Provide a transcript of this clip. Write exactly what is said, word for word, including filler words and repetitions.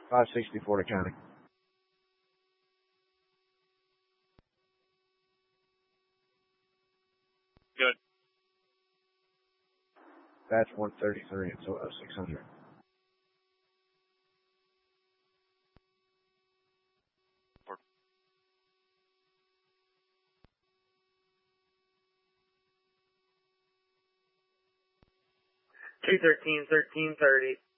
five sixty-four to county. Good. That's one thirty-three, so uh, six hundred. two thirteen, thirteen thirty.